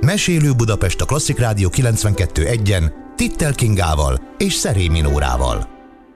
Mesélő Budapest a Klasszik Rádió 92.1-en Tittel Kingával és Szerémi Nórával.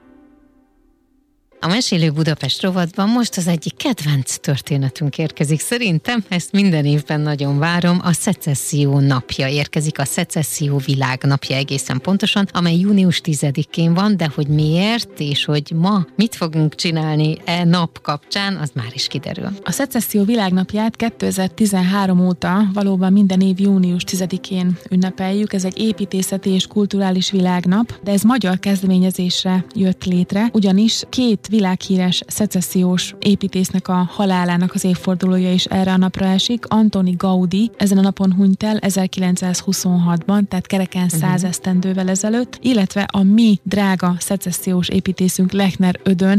A Mesélő Budapest rovatban most az egyik kedvenc történetünk érkezik. Szerintem ezt minden évben nagyon várom. A Szecesszió napja érkezik, a Szecesszió világnapja egészen pontosan, amely június 10-én van, de hogy miért és hogy ma mit fogunk csinálni e nap kapcsán, az már is kiderül. A Szecesszió világnapját 2013 óta valóban minden év június 10-én ünnepeljük. Ez egy építészeti és kulturális világnap, de ez magyar kezdeményezésre jött létre, ugyanis két világhíres szecessziós építésznek a halálának az évfordulója is erre a napra esik. Antoni Gaudí ezen a napon hunyt el 1926-ban, tehát kereken 100 esztendővel ezelőtt, illetve a mi drága szecessziós építészünk Lechner Ödön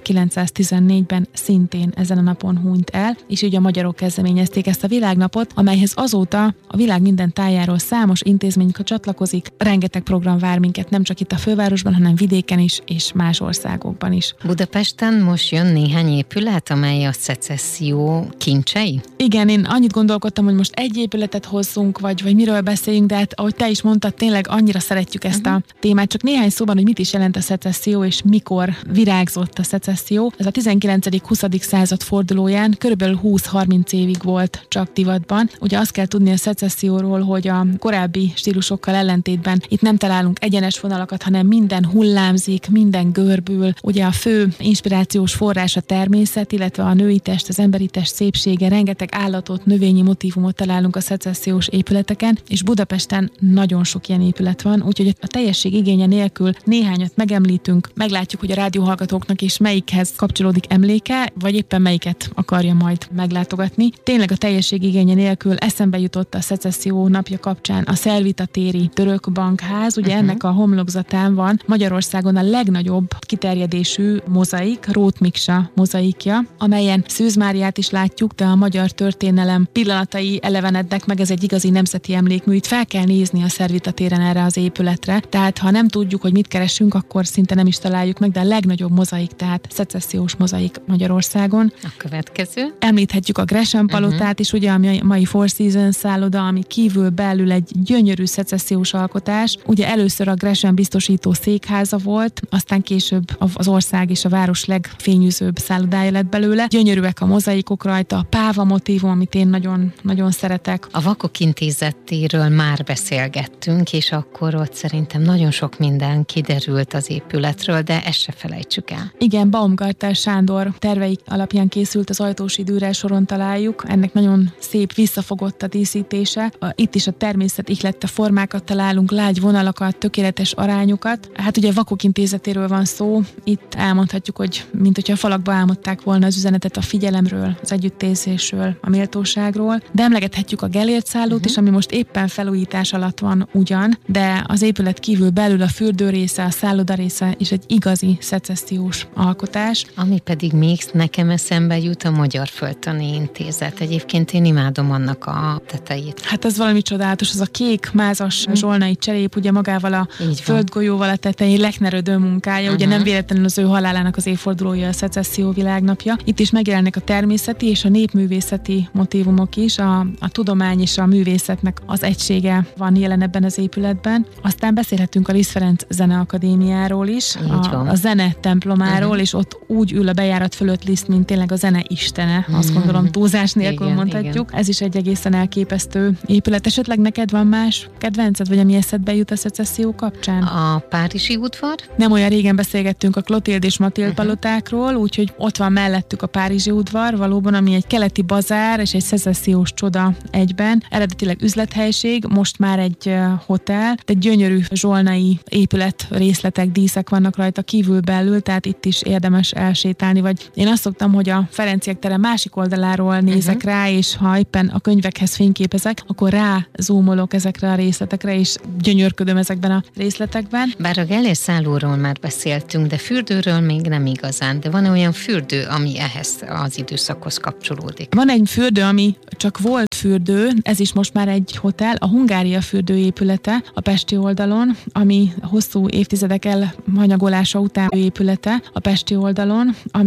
1914-ben szintén ezen a napon hunyt el, és így a magyarok kezdeményezték ezt a világnapot, amelyhez azóta a világ minden tájáról számos intézmény csatlakozik, rengeteg program vár minket, nem csak itt a fővárosban, hanem vidéken is, és más országokban is. Budapesten most jön néhány épület, amely a szecesszió kincsei? Igen, én annyit gondolkodtam, hogy most egy épületet hozzunk, vagy miről beszéljünk, de hát ahogy te is mondtad, tényleg annyira szeretjük ezt a témát. Csak néhány szóban, hogy mit is jelent a szecesszió, és mikor virágzott a szecesszió. Ez a 19.-20. század fordulóján körülbelül 20-30 évig volt csak divatban. Ugye azt kell tudni a szecesszióról, hogy a korábbi stílusokkal ellentétben itt nem találunk egyenes vonalakat, hanem minden hullámzik, minden görbül. Ugye a fő inspirációs forrás a természet, illetve a női test, az emberi test szépsége, rengeteg állatot, növényi motívumot találunk a szecessziós épületeken, és Budapesten nagyon sok ilyen épület van, úgyhogy a teljesség igénye nélkül néhányat megemlítünk, meglátjuk, hogy a rádióhallgatóknak is melyikhez kapcsolódik emléke, vagy éppen melyiket akarja majd meglátogatni. Tényleg a teljesség igénye nélkül eszembe jutott a szecesszió napja kapcsán a Szelvita téri török bankház, ugye ennek a homlokzatán van Magyarországon a legnagyobb kiterjedésű mozaik, Róth Miksa mozaikja, amelyen Szűz Máriát is látjuk, de a magyar történelem pillanatai elevenednek meg, ez egy igazi nemzeti emlékmű. Itt fel kell nézni a Szelvita téren erre az épületre, tehát ha nem tudjuk, hogy mit keresünk, akkor szinte nem is találjuk meg, de a legnagyobb mozaik, tehát szecessziós mozaik Magyarországon. A következő. Említhetjük a Gresham palotát is, ugye, ami a mai Four Seasons szálloda, ami kívül belül egy gyönyörű szecessziós alkotás. Ugye először a Gresham biztosító székháza volt, aztán később az ország és a város legfényűzőbb szállodája lett belőle. Gyönyörűek a mozaikok rajta, a páva motívum, amit én nagyon, nagyon szeretek. A Vakok Intézetéről már beszélgettünk, és akkor ott szerintem nagyon sok minden kiderült az épületről, de ezt se felejtsük el. Igen, Baumgartner Sándor terveik alapján készült, az Ajtósi Dürrel soron találjuk. Ennek nagyon szép, visszafogott a díszítése. Itt is a természet ihlette formákat találunk, lágy vonalakat, tökéletes arányokat. Hát ugye a Vakok Intézetéről van szó, itt elmondhatjuk, hogy mint hogyha a falakba álmodták volna az üzenetet a figyelemről, az együttérzésről, a méltóságról, de emlegethetjük a Gellért szállót is, ami most éppen felújítás alatt van ugyan, de az épület kívül belül a fürdő része, a szálloda része is egy igazi szecessziós alkotás. Ami pedig még nekem eszembe jut, a Magyar Földtani Intézet. Egyébként én imádom annak a tetejét. Hát ez valami csodálatos, az a kék mázas zsolnai cserép, ugye magával a földgolyóval a tetején, Lechner Ödön munkája, ugye nem véletlenül az ő halálának az évfordulója a Szecesszió világnapja. Itt is megjelennek a természeti és a népművészeti motívumok is, a tudomány és a művészetnek az egysége van jelen ebben az épületben. Aztán beszélhetünk a Liszt Ferenc Zeneakadémiáról is, a zene templomáról, és ott úgy ül a bejárat fölött Liszt, mint tényleg a zene istene, azt gondolom túlzás nélkül mondhatjuk. Ez is egy egészen elképesztő épület. Esetleg neked van más kedvenced, vagy ami eszedbe jut a szecesszió kapcsán? A Párizsi udvar? Nem olyan régen beszélgettünk a Klotild és Matild palotákról, úgyhogy ott van mellettük a Párizsi udvar, valóban, ami egy keleti bazár és egy szecessziós csoda egyben. Eredetileg üzlethelység, most már egy hotel, de gyönyörű zsolnai épület részletek, díszek vannak rajta kívül belül, tehát itt is érdemes elsétálni, vagy én azt szoktam, hogy a Ferenciek tere másik oldaláról nézek rá, és ha éppen a könyvekhez fényképezek, akkor rá zoomolok ezekre a részletekre, és gyönyörködöm ezekben a részletekben. Bár a Gellért szállóról már beszéltünk, de fürdőről még nem igazán, de van olyan fürdő, ami ehhez az időszakhoz kapcsolódik? Van egy fürdő, ami csak volt fürdő, ez is most már egy hotel, a Hungária fürdő épülete a pesti oldalon, ami hosszú évtizedek elhanyagolása után épülete a pesti oldalon, ami